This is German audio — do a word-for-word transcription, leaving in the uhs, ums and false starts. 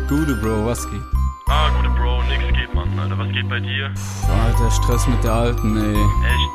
Gute, Bro, was geht? Ah, gute Bro, nix geht, Mann, Alter. Was geht bei dir? Alter, Stress mit der Alten, ey. Echt?